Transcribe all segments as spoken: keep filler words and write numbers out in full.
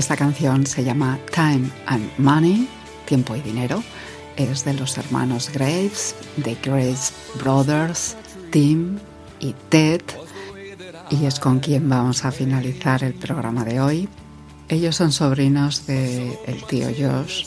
Esta canción se llama Time and Money, Tiempo y Dinero. Es de los hermanos Graves, The Graves Brothers, Tim y Ted, y es con quien vamos a finalizar el programa de hoy. Ellos son sobrinos del tío Josh,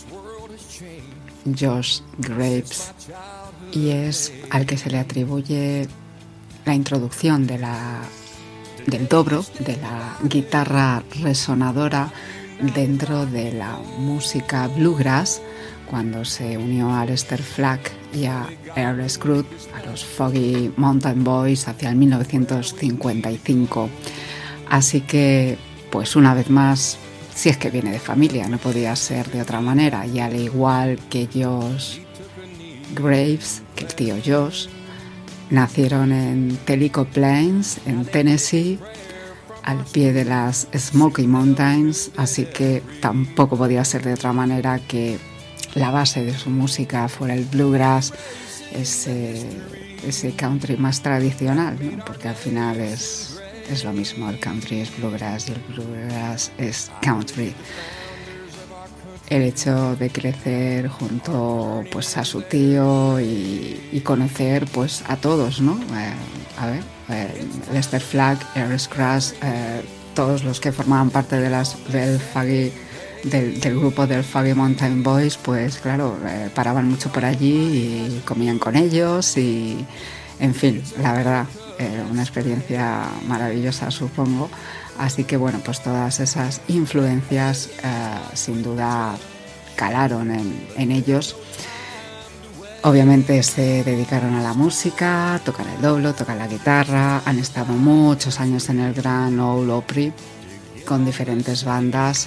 Josh Graves, y es al que se le atribuye la introducción de la, del dobro, de la guitarra resonadora dentro de la música bluegrass, cuando se unió a Lester Flack y a Earl Scruggs, a los Foggy Mountain Boys, hacia el mil novecientos cincuenta y cinco. Así que, pues una vez más, si es que viene de familia, no podía ser de otra manera, y al igual que Josh Graves, que el tío Josh, nacieron en Tellico Plains, en Tennessee, al pie de las Smoky Mountains, así que tampoco podía ser de otra manera que la base de su música fuera el bluegrass, ese, ese country más tradicional, ¿no? Porque al final es, es lo mismo, el country es bluegrass y el bluegrass es country. El hecho de crecer junto, pues, a su tío y, y conocer, pues, a todos, ¿no? Eh, a ver, eh, Lester Flack, Earl Scruggs, eh, todos los que formaban parte de las del Foggy, del, del grupo del Foggy Mountain Boys, pues claro, eh, paraban mucho por allí y comían con ellos y, en fin, la verdad, eh, una experiencia maravillosa, supongo. Así que bueno, pues todas esas influencias eh, sin duda calaron en, en ellos. Obviamente se dedicaron a la música, tocan el dobro, tocan la guitarra, han estado muchos años en el Grand Ole Opry con diferentes bandas.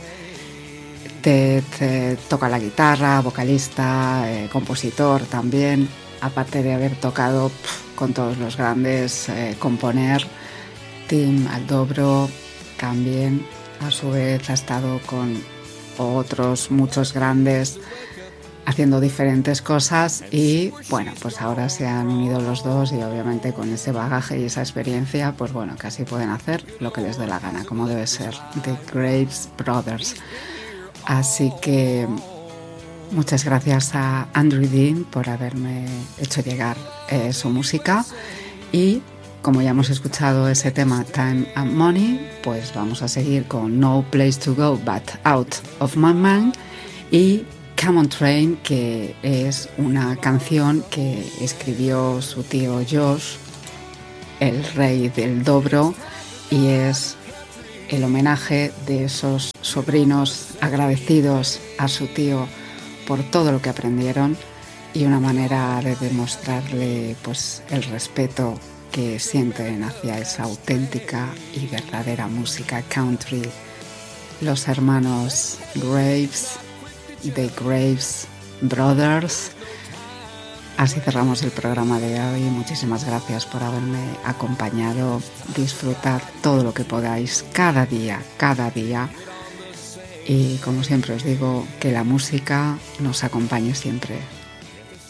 Ted eh, toca la guitarra, vocalista, eh, compositor también, aparte de haber tocado pff, con todos los grandes, eh, componer. Tim al dobro también, a su vez, ha estado con otros muchos grandes haciendo diferentes cosas, y bueno, pues ahora se han unido los dos y obviamente con ese bagaje y esa experiencia, pues bueno, casi pueden hacer lo que les dé la gana, como debe ser, The Graves Brothers. Así que muchas gracias a Andrew Dean por haberme hecho llegar eh, su música, y como ya hemos escuchado ese tema Time and Money, pues vamos a seguir con No Place to Go But Out of My Mind y Come on Train, que es una canción que escribió su tío Josh, el rey del dobro, y es el homenaje de esos sobrinos agradecidos a su tío por todo lo que aprendieron, y una manera de demostrarle, pues, el respeto que sienten hacia esa auténtica y verdadera música country. Los hermanos Graves, The Graves Brothers. Así cerramos el programa de hoy. Muchísimas gracias por haberme acompañado. Disfrutad todo lo que podáis cada día, cada día. Y como siempre os digo, que la música nos acompañe siempre.